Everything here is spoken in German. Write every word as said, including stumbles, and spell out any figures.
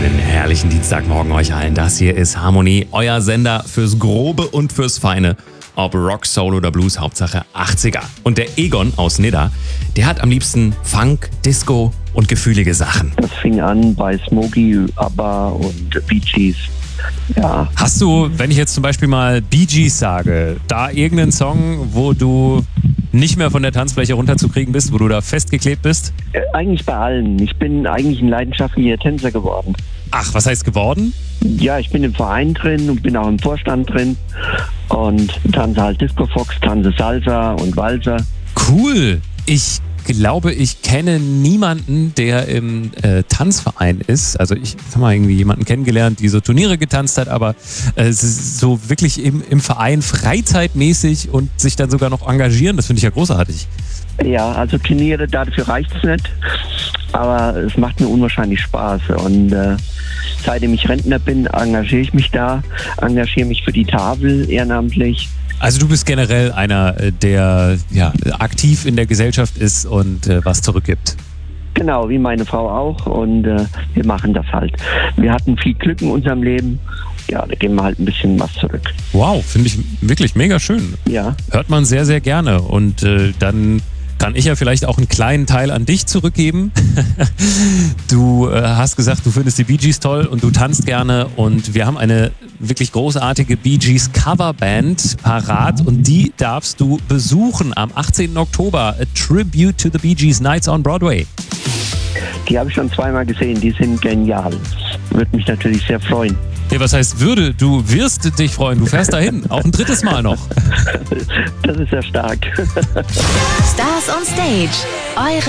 Einen herrlichen Dienstagmorgen euch allen. Das hier ist Harmonie, euer Sender fürs Grobe und fürs Feine. Ob Rock, Soul oder Blues, Hauptsache achtziger. Und der Egon aus Nidda, der hat am liebsten Funk, Disco und gefühlige Sachen. Das fing an bei Smokey, ABBA und Bee Gees. Ja. Hast du, wenn ich jetzt zum Beispiel mal Bee Gees sage, da irgendeinen Song, wo du nicht mehr von der Tanzfläche runterzukriegen bist, wo du da festgeklebt bist? Äh, eigentlich bei allen. Ich bin eigentlich ein leidenschaftlicher Tänzer geworden. Ach, was heißt geworden? Ja, ich bin im Verein drin und bin auch im Vorstand drin und tanze halt Disco Fox, tanze Salsa und Walzer. Cool. Ich glaube, ich kenne niemanden, der im äh, Tanzverein ist. Also ich habe mal irgendwie jemanden kennengelernt, die so Turniere getanzt hat, aber äh, so wirklich im, im Verein freizeitmäßig und sich dann sogar noch engagieren, das finde ich ja großartig. Ja, also Turniere, dafür reicht es nicht, aber es macht mir unwahrscheinlich Spaß und äh, seitdem ich Rentner bin, engagiere ich mich da, engagiere mich für die Tafel ehrenamtlich. Also du bist generell einer, der ja, aktiv in der Gesellschaft ist und äh, was zurückgibt. Genau, wie meine Frau auch und äh, wir machen das halt. Wir hatten viel Glück in unserem Leben, ja, da geben wir halt ein bisschen was zurück. Wow, finde ich wirklich mega schön. Ja. Hört man sehr, sehr gerne und äh, dann kann ich ja vielleicht auch einen kleinen Teil an dich zurückgeben. Du äh, hast gesagt, du findest die Bee Gees toll und du tanzt gerne und wir haben eine wirklich großartige Bee Gees Coverband parat und die darfst du besuchen am achtzehnten Oktober. A Tribute to the Bee Gees Nights on Broadway. Die habe ich schon zweimal gesehen, die sind genial. Würde mich natürlich sehr freuen. Ja, was heißt würde? Du wirst dich freuen, du fährst dahin, auch ein drittes Mal noch. Das ist ja stark. Stars on Stage, eure